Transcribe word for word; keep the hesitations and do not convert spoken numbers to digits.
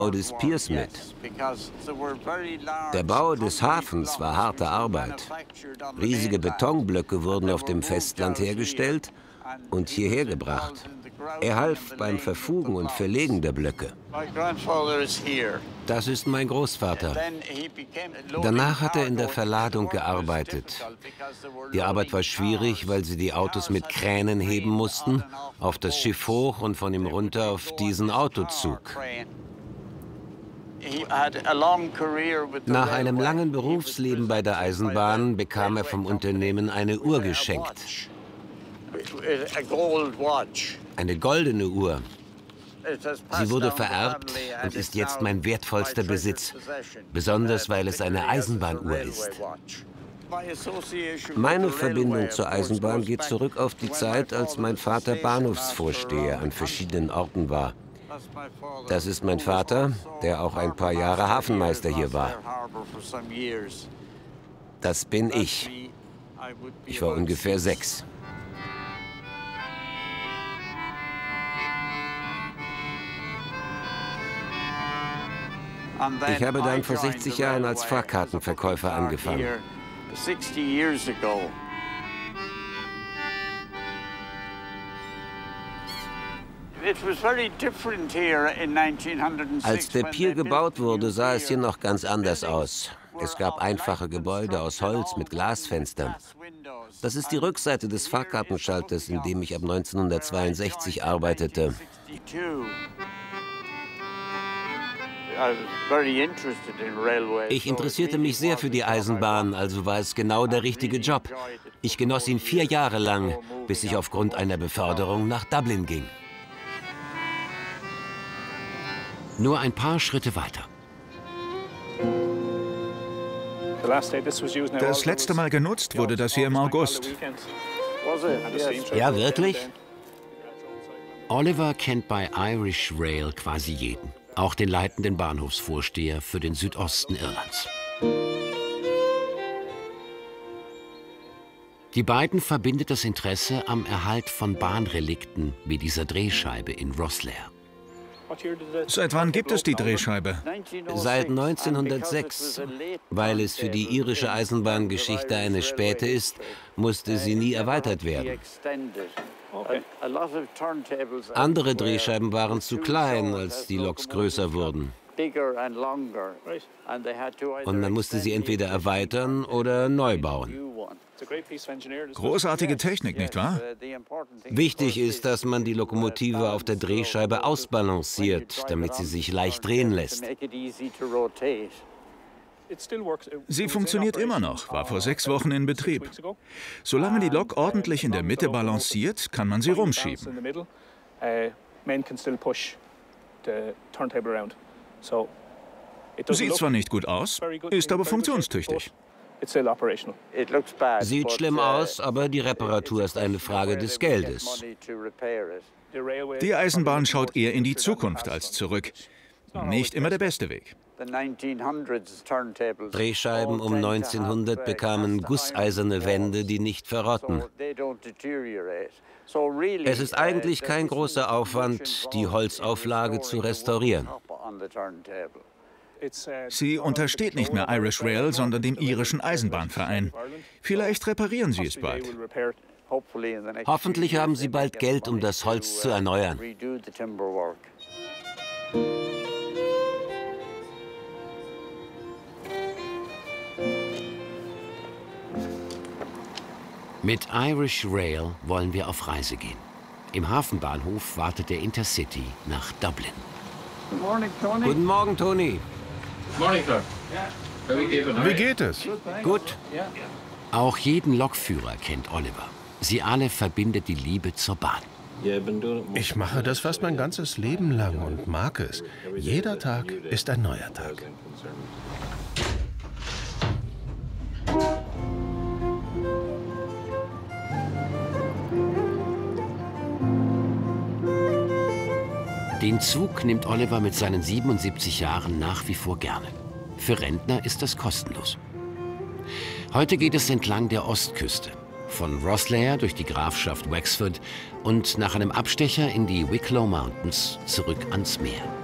des Piers mit. Der Bau des Hafens war harte Arbeit. Riesige Betonblöcke wurden auf dem Festland hergestellt und hierher gebracht. Er half beim Verfugen und Verlegen der Blöcke. Das ist mein Großvater. Danach hat er in der Verladung gearbeitet. Die Arbeit war schwierig, weil sie die Autos mit Kränen heben mussten, auf das Schiff hoch und von ihm runter auf diesen Autozug. Nach einem langen Berufsleben bei der Eisenbahn bekam er vom Unternehmen eine Uhr geschenkt. Eine goldene Uhr. Sie wurde vererbt und ist jetzt mein wertvollster Besitz, besonders weil es eine Eisenbahnuhr ist. Meine Verbindung zur Eisenbahn geht zurück auf die Zeit, als mein Vater Bahnhofsvorsteher an verschiedenen Orten war. Das ist mein Vater, der auch ein paar Jahre Hafenmeister hier war. Das bin ich. Ich war ungefähr sechs. Ich habe dann vor sechzig Jahren als Fahrkartenverkäufer angefangen. Als der Pier gebaut wurde, sah es hier noch ganz anders aus. Es gab einfache Gebäude aus Holz mit Glasfenstern. Das ist die Rückseite des Fahrkartenschalters, in dem ich ab neunzehnhundertzweiundsechzig arbeitete. Ich interessierte mich sehr für die Eisenbahn, also war es genau der richtige Job. Ich genoss ihn vier Jahre lang, bis ich aufgrund einer Beförderung nach Dublin ging. Nur ein paar Schritte weiter. Das letzte Mal genutzt wurde das hier im August. Ja, wirklich? Oliver kennt bei Irish Rail quasi jeden. Auch den leitenden Bahnhofsvorsteher für den Südosten Irlands. Die beiden verbindet das Interesse am Erhalt von Bahnrelikten wie dieser Drehscheibe in Rosslare. Seit wann gibt es die Drehscheibe? Seit neunzehnhundertsechs. Weil es für die irische Eisenbahngeschichte eine späte ist, musste sie nie erweitert werden. Andere Drehscheiben waren zu klein, als die Loks größer wurden. Und man musste sie entweder erweitern oder neu bauen. Großartige Technik, nicht wahr? Wichtig ist, dass man die Lokomotive auf der Drehscheibe ausbalanciert, damit sie sich leicht drehen lässt. Sie funktioniert immer noch, war vor sechs Wochen in Betrieb. Solange die Lok ordentlich in der Mitte balanciert, kann man sie rumschieben. Sieht zwar nicht gut aus, ist aber funktionstüchtig. Sieht schlimm aus, aber die Reparatur ist eine Frage des Geldes. Die Eisenbahn schaut eher in die Zukunft als zurück. Nicht immer der beste Weg. Drehscheiben um neunzehnhundert bekamen gusseiserne Wände, die nicht verrotten. Es ist eigentlich kein großer Aufwand, die Holzauflage zu restaurieren. Sie untersteht nicht mehr Irish Rail, sondern dem irischen Eisenbahnverein. Vielleicht reparieren sie es bald. Hoffentlich haben sie bald Geld, um das Holz zu erneuern. Mit Irish Rail wollen wir auf Reise gehen. Im Hafenbahnhof wartet der Intercity nach Dublin. Guten Morgen, Tony. Wie geht es? Gut. Auch jeden Lokführer kennt Oliver. Sie alle verbindet die Liebe zur Bahn. Ich mache das fast mein ganzes Leben lang und mag es. Jeder Tag ist ein neuer Tag. Den Zug nimmt Oliver mit seinen siebenundsiebzig Jahren nach wie vor gerne. Für Rentner ist das kostenlos. Heute geht es entlang der Ostküste. Von Rosslare durch die Grafschaft Wexford und nach einem Abstecher in die Wicklow Mountains zurück ans Meer.